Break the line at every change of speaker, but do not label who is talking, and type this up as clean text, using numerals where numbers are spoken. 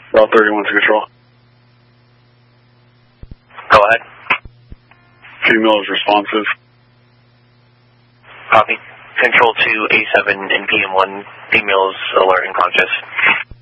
Route 31 to control.
Go ahead.
Female is responsive.
Copy. Control to A7 and PM1. Female is alert and conscious.